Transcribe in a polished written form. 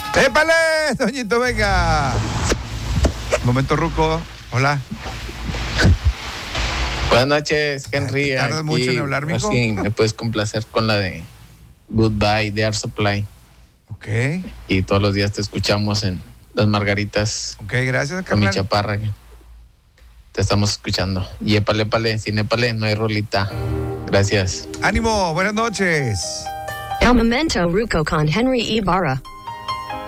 ¡Épale, Toñito, venga! Momento ruco. Hola. Buenas noches, Henry. ¿Tardas mucho en hablar, mijo? Sí, me puedes complacer con la de Goodbye de Air Supply. Ok. Y todos los días te escuchamos en Las Margaritas. Ok, gracias, Con mi carnal. chaparra. Te estamos escuchando. Y épale, sin épale, no hay rolita. Gracias. Ánimo, buenas noches. El Momento Ruco con Henry Ibarra.